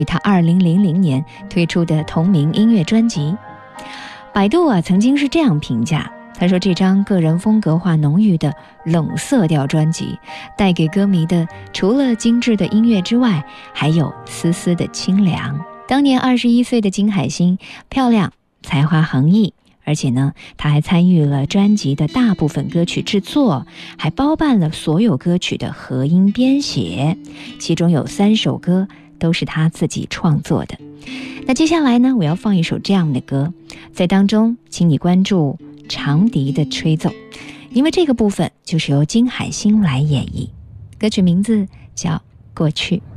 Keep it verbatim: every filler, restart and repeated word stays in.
他二零零零年推出的同名音乐专辑。百度啊曾经是这样评价，他说这张个人风格化浓郁的冷色调专辑带给歌迷的除了精致的音乐之外，还有丝丝的清凉。当年二十一岁的金海心漂亮，才华横溢，而且呢他还参与了专辑的大部分歌曲制作，还包办了所有歌曲的和音编写，其中有三首歌都是他自己创作的。那接下来呢，我要放一首这样的歌，在当中请你关注长笛的吹奏，因为这个部分就是由金海心来演绎，歌曲名字叫《过去》。